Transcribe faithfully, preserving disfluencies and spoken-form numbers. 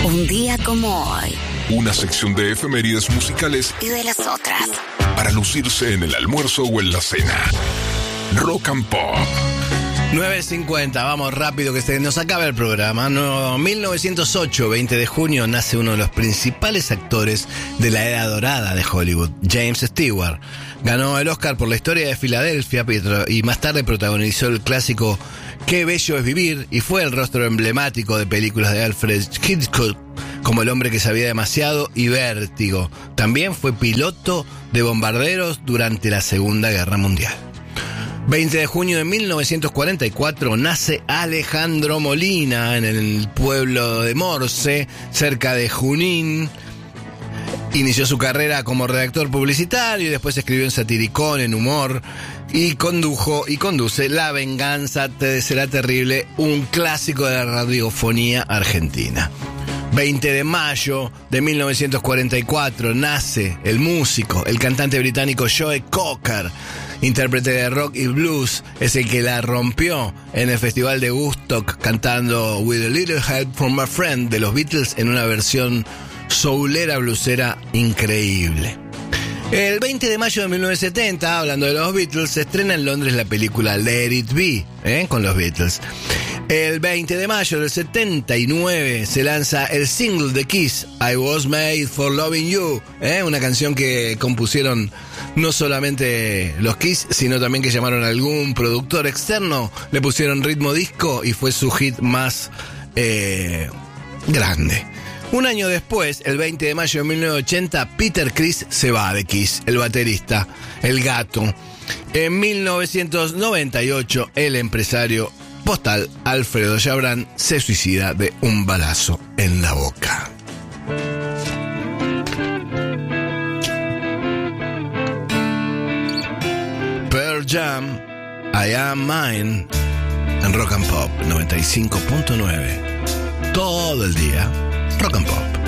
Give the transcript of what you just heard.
Un día como hoy. Una sección de efemérides musicales y de las otras. Para lucirse en el almuerzo o en la cena. Rock and Pop. nueve cincuenta, vamos rápido que se nos acaba el programa. No, mil novecientos ocho, veinte de junio, nace uno de los principales actores de la era dorada de Hollywood, James Stewart. Ganó el Oscar por La historia de Filadelfia y más tarde protagonizó el clásico Qué bello es vivir y fue el rostro emblemático de películas de Alfred Hitchcock como El hombre que sabía demasiado y Vértigo. También fue piloto de bombarderos durante la Segunda Guerra Mundial. veinte de junio de mil novecientos cuarenta y cuatro nace Alejandro Molina en el pueblo de Morse, cerca de Junín. Inició su carrera como redactor publicitario y después escribió en Satiricón, en Humor, y condujo y conduce La venganza te será terrible, un clásico de la radiofonía argentina. veinte de mayo de mil novecientos cuarenta y cuatro nace el músico, el cantante británico Joe Cocker, intérprete de rock y blues, es el que la rompió en el Festival de Woodstock cantando With a Little Help from My Friend de los Beatles en una versión soulera bluesera increíble. El veinte de mayo de mil novecientos setenta, hablando de los Beatles, se estrena en Londres la película Let It Be, ¿eh? con los Beatles. El veinte de mayo del setenta y nueve se lanza el single de Kiss, I Was Made for Loving You, ¿eh? una canción que compusieron no solamente los Kiss, sino también que llamaron a algún productor externo, le pusieron ritmo disco y fue su hit más eh, grande. Un año después, el veinte de mayo de mil novecientos ochenta, Peter Criss se va de Kiss, el baterista, el gato. En mil novecientos noventa y ocho, el empresario postal Alfredo Chabrán se suicida de un balazo en la boca. Pearl Jam, I Am Mine, en Rock and Pop noventa y cinco punto nueve. Todo el día, Rock and Pop.